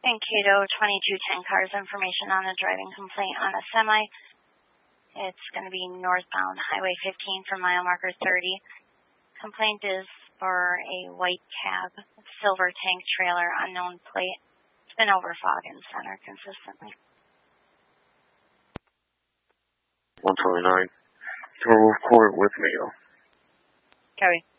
Mankato 2210 cars information on a driving complaint on a semi. It's going to be northbound Highway 15 from mile marker 30. Complaint is for a white cab, silver tank trailer, unknown plate. It's been over fog in the center consistently. 129. Total Wolf Court with Mayo. Copy.